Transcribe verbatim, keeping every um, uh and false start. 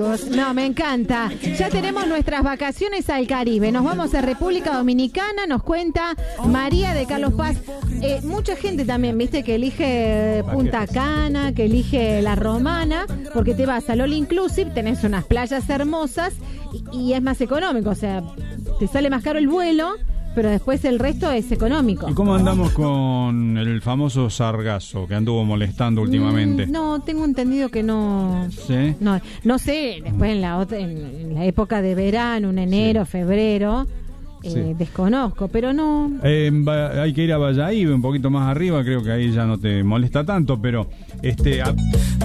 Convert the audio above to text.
No, me encanta. Ya tenemos nuestras vacaciones al Caribe. Nos vamos a República Dominicana, nos cuenta María de Carlos Paz. Eh, mucha gente también, viste, que elige Punta Cana, que elige La Romana, porque te vas al All Inclusive, tenés unas playas hermosas y, y es más económico. O sea, te sale más caro el vuelo, pero después el resto es económico. ¿Y cómo andamos con el famoso sargazo que anduvo molestando últimamente? Mm, no, tengo entendido que no. ¿Sí? No, no sé, después en la otra, en la época de verano, en enero, sí. febrero, eh, sí. desconozco, pero no. Eh, hay que ir a Valladolid, un poquito más arriba, creo que ahí ya no te molesta tanto, pero este. A...